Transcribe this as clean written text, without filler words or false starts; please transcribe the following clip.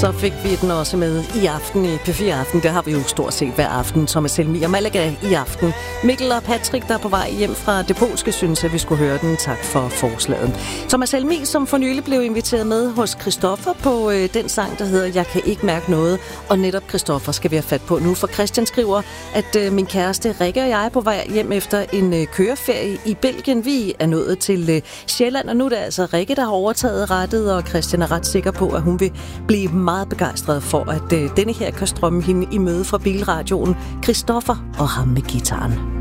Så fik vi den også med i aften i P4 Aften. Det har vi jo stort set hver aften. Thomas Helmi og Malaga i aften. Mikkel og Patrick, der er på vej hjem fra det polske, synes at vi skulle høre den. Tak for forslaget. Thomas Helmi, som for nylig blev inviteret med hos Christoffer på den sang, der hedder Jeg kan ikke mærke noget. Og netop Christoffer skal vi have fat på nu, for Christian skriver, at min kæreste Rikke og jeg er på vej hjem efter en køreferie i Belgien. Vi er nået til Sjælland, og nu er det altså Rikke, der har overtaget rettet, og Christian er ret sikker på, at hun vil blive meget begejstret for, at denne her kan strømme hende i møde fra bilradioen. Christoffer og ham med gitaren.